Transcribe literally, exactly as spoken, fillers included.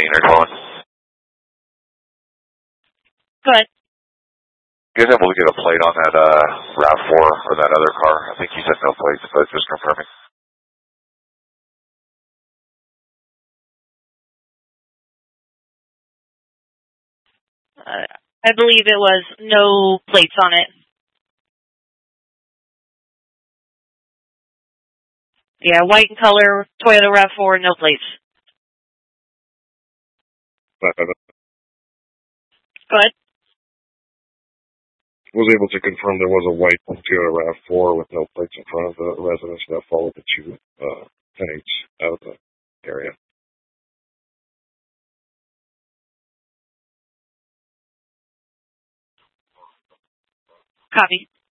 you're calling. Good. You guys able to get a plate on that uh, RAV four or that other car? I think you said no plates, but just confirming. Uh, I believe it was no plates on it. Yeah, white in color, Toyota RAV four, no plates. Go ahead. Was able to confirm there was a white Toyota RAV four with no plates in front of the residence that followed the two uh, tenants out of the area. Copy.